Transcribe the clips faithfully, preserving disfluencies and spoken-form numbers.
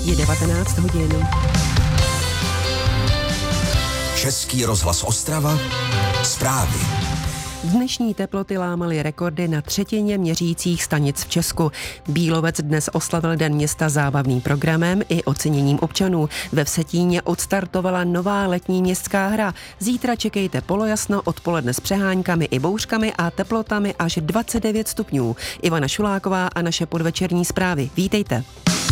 Je devatenáct hodin. Český rozhlas Ostrava. Zprávy. Dnešní teploty lámaly rekordy na třetině měřících stanic v Česku. Bílovec dnes oslavil Den města zábavným programem i oceněním občanů. Ve Vsetíně odstartovala nová letní městská hra. Zítra čekejte polojasno, odpoledne s přeháňkami i bouřkami a teplotami až dvacet devět stupňů. Ivana Šuláková a naše podvečerní zprávy. Vítejte.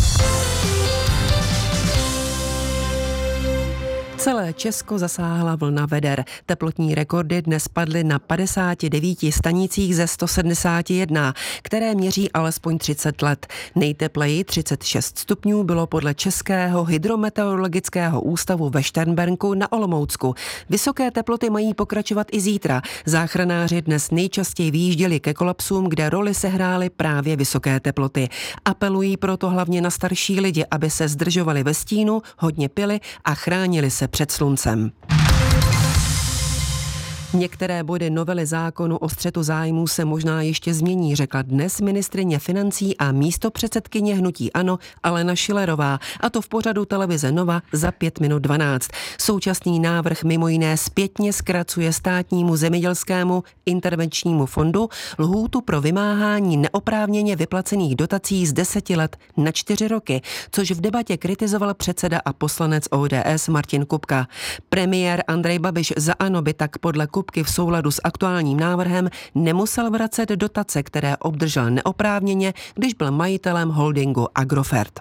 Celé Česko zasáhla vlna veder. Teplotní rekordy dnes padly na padesáti devíti stanicích ze sto sedmdesáti jedna, které měří alespoň třicet let. Nejtepleji třicet šest stupňů bylo podle Českého hydrometeorologického ústavu ve Šternberku na Olomoucku. Vysoké teploty mají pokračovat i zítra. Záchranáři dnes nejčastěji vyjížděli ke kolapsům, kde roli sehrály právě vysoké teploty. Apelují proto hlavně na starší lidi, aby se zdržovali ve stínu, hodně pili a chránili se před sluncem. Některé body novely zákonu o střetu zájmů se možná ještě změní, řekla dnes ministryně financí a místopředsedkyně hnutí ANO Alena Schillerová, a to v pořadu televize Nova za pět minut dvanáct. Současný návrh mimo jiné zpětně zkracuje státnímu zemědělskému intervenčnímu fondu lhůtu pro vymáhání neoprávněně vyplacených dotací z deseti let na čtyři roky, což v debatě kritizoval předseda a poslanec O D S Martin Kupka. Premiér Andrej Babiš za ANO by tak podle Kupky v souladu s aktuálním návrhem nemusel vracet dotace, které obdržel neoprávněně, když byl majitelem holdingu Agrofert.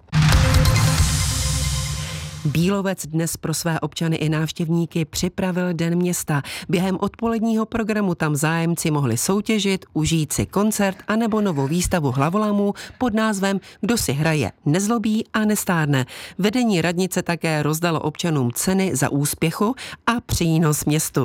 Bílovec dnes pro své občany i návštěvníky připravil Den města. Během odpoledního programu tam zájemci mohli soutěžit, užít si koncert anebo novou výstavu hlavolamů pod názvem Kdo si hraje, nezlobí a nestárne. Vedení radnice také rozdalo občanům ceny za úspěchu a přínos městu.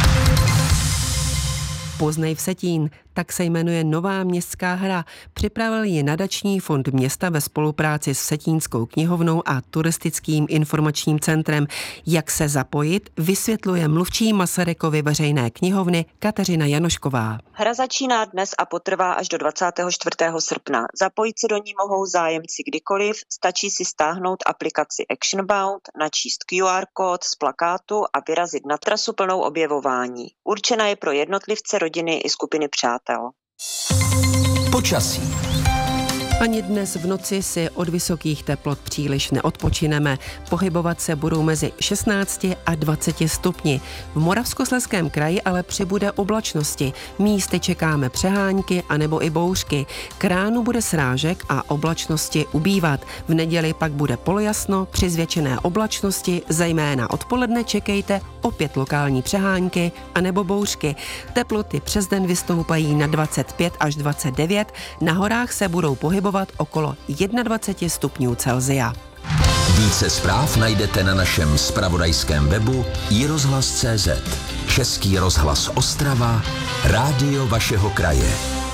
Poznej Vsetín, tak se jmenuje nová městská hra. Připravil ji nadační fond města ve spolupráci s Vsetínskou knihovnou a turistickým informačním centrem. Jak se zapojit, vysvětluje mluvčí Masarykovy veřejné knihovny Kateřina Janošková. Hra začíná dnes a potrvá až do dvacátého čtvrtého srpna. Zapojit se do ní mohou zájemci kdykoliv, stačí si stáhnout aplikaci Actionbound, načíst Q R kód z plakátu a vyrazit na trasu plnou objevování. Určena je pro jednotlivce, rodiny i skupiny přátel. Počasí. Ani dnes v noci si od vysokých teplot příliš neodpočineme. Pohybovat se budou mezi šestnácti a dvaceti stupni. V Moravskoslezském kraji ale přibude oblačnosti. Místy čekáme přehánky anebo i bouřky. K ránu bude srážek a oblačnosti ubývat. V neděli pak bude polojasno, při zvětšené oblačnosti, zejména odpoledne čekejte opět lokální přehánky anebo bouřky. Teploty přes den vystoupají na dvacet pět až dvacet devět, na horách se budou pohybovat okolo dvacet jedna stupňů Celsia. Více zpráv najdete na našem zpravodajském webu i rozhlas tečka cé zet. Český rozhlas Ostrava, rádio vašeho kraje.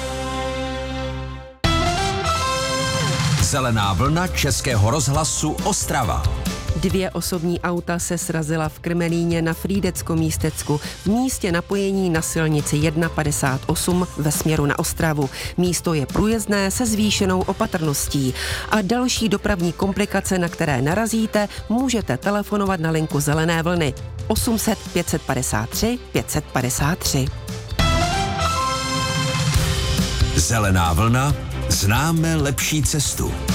Zelená vlna Českého rozhlasu Ostrava. Dvě osobní auta se srazila v Krmelíně na Frýdecko-Místecku v místě napojení na silnici jedna padesát osm ve směru na Ostravu. Místo je průjezdné se zvýšenou opatrností. A další dopravní komplikace, na které narazíte, můžete telefonovat na linku Zelené vlny osm set pět padesát tři pět padesát tři. Zelená vlna, známe lepší cestu.